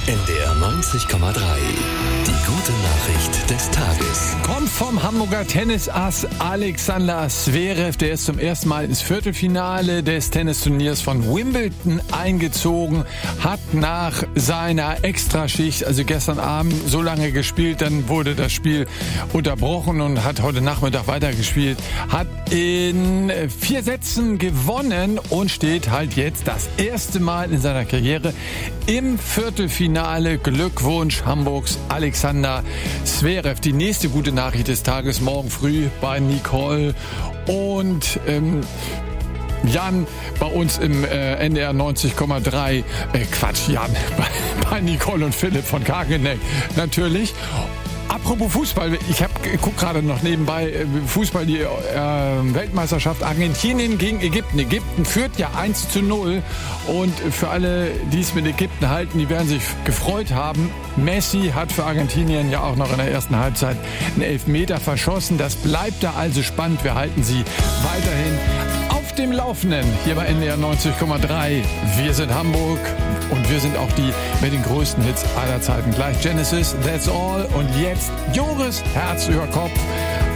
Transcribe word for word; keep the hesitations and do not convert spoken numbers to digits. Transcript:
N D R neunzig Komma drei. Die gute Nachricht des Tages. Kommt vom Hamburger Tennisass Alexander Zverev. Der ist zum ersten Mal ins Viertelfinale des Tennisturniers von Wimbledon eingezogen. Hat nach seiner Extraschicht, also gestern Abend, so lange gespielt. Dann wurde das Spiel unterbrochen und hat heute Nachmittag weitergespielt. Hat in vier Sätzen gewonnen und steht halt jetzt das erste Mal in seiner Karriere im Viertelfinale. Glückwunsch Hamburgs Alexander Zverev. Die nächste gute Nachricht des Tages morgen früh bei Nicole und ähm, Jan bei uns im äh, N D R neunzig Komma drei. Äh, Quatsch, Jan bei, bei Nicole und Philipp von Kageneck natürlich. Apropos Fußball, ich hab, guck gerade noch nebenbei äh, Fußball, die äh, Weltmeisterschaft Argentinien gegen Ägypten. Ägypten führt ja eins zu null und für alle, die es mit Ägypten halten, die werden sich gefreut haben. Messi hat für Argentinien ja auch noch in der ersten Halbzeit einen Elfmeter verschossen. Das bleibt da also spannend. Wir halten Sie weiterhin auf dem Laufenden hier bei N D R neunzig Komma drei. Wir sind Hamburg und wir sind auch die mit den größten Hits aller Zeiten. Gleich Genesis, That's All und jetzt Joris Herz über Kopf.